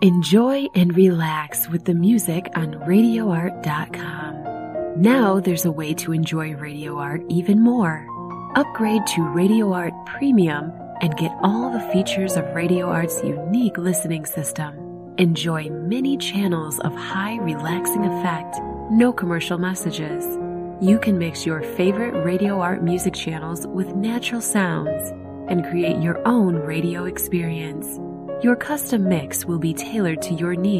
Enjoy and relax with the music on RadioArt.com. Now there's a way to enjoy Radio Art even more. Upgrade to Radio Art Premium and get all the features of Radio Art's unique listening system. Enjoy many channels of high relaxing effect, no commercial messages. You can mix your favorite Radio Art music channels with natural sounds and create your own radio experience. Your custom mix will be tailored to your needs.